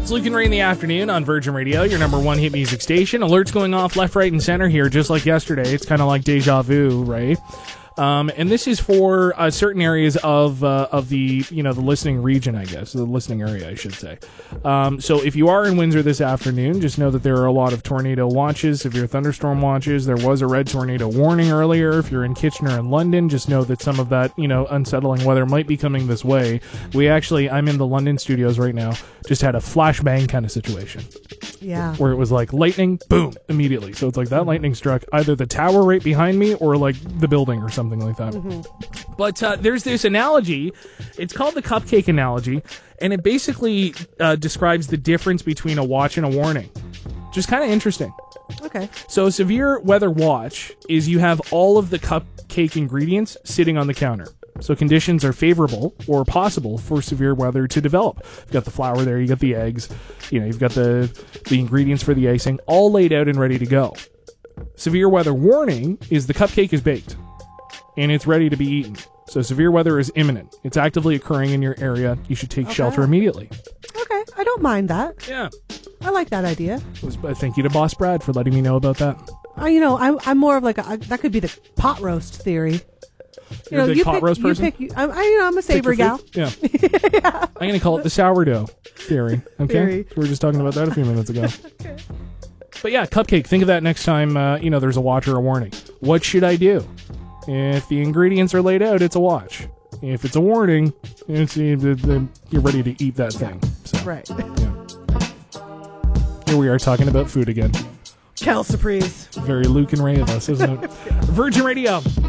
It's Luke and Ray in the afternoon on Virgin Radio, your number one hit music station. Alerts going off left, right, and center here, just like yesterday. It's kind of like deja vu, right? And this is for certain areas of the the listening region, I guess, the listening area, I should say. So if you are in Windsor this afternoon, just know that there are a lot of tornado watches, severe thunderstorm watches. There was a red tornado warning earlier. If you're in Kitchener and London, just know that some of that unsettling weather might be coming this way. I'm in the London studios right now. Just had a flashbang kind of situation. Yeah. Where it was like lightning, boom, immediately. So it's like that lightning struck either the tower right behind me or like the building or something like that. Mm-hmm. But there's this analogy. It's called the cupcake analogy, and it basically describes the difference between a watch and a warning. Just kind of interesting. Okay. So a severe weather watch is you have all of the cupcake ingredients sitting on the counter. So conditions are favorable or possible for severe weather to develop. You've got the flour there, you got the eggs, you've got the ingredients for the icing, all laid out and ready to go. Severe weather warning is the cupcake is baked and it's ready to be eaten. So severe weather is imminent. It's actively occurring in your area. You should take shelter immediately. Okay, I don't mind that. Yeah. I like that idea. Thank you to Boss Brad for letting me know about that. I'm more of like that could be the pot roast theory. You're a big pot roast person? I'm a savory gal. Yeah. Yeah. I'm going to call it the sourdough theory. Okay? We were just talking about that a few minutes ago. Okay. But yeah, cupcake. Think of that next time, there's a watch or a warning. What should I do? If the ingredients are laid out, it's a watch. If it's a warning, you're ready to eat that thing. So, right. Yeah. Here we are talking about food again. Cal Surprise. Very Luke and Ray of us, isn't it? Virgin Radio.